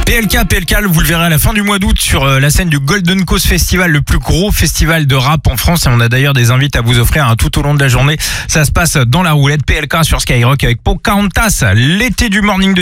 PLK, vous le verrez à la fin du mois d'août sur la scène du Golden Coast Festival, le plus gros festival de rap en France. Et on a d'ailleurs des invités à vous offrir tout au long de la journée. Ça se passe dans la roulette. PLK sur Skyrock avec Pocahontas, l'été du morning de